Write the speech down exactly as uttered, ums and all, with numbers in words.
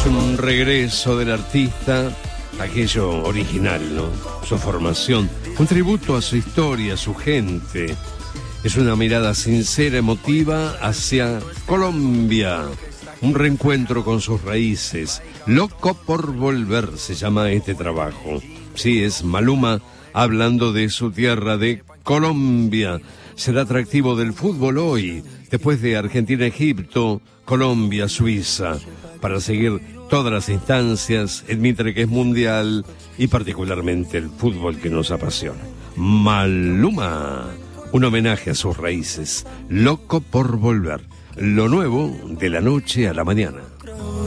un regreso del artista, aquello original, ¿no? Su formación, un tributo a su historia, a su gente. Es una mirada sincera, emotiva hacia Colombia. Un reencuentro con sus raíces. Loco por volver se llama este trabajo. Sí, es Maluma hablando de su tierra, de Colombia. Será atractivo del fútbol hoy, después de Argentina-Egipto, Colombia, Suiza, para seguir todas las instancias, admite que es mundial y particularmente el fútbol que nos apasiona. Maluma, un homenaje a sus raíces, loco por volver, lo nuevo de la noche a la mañana.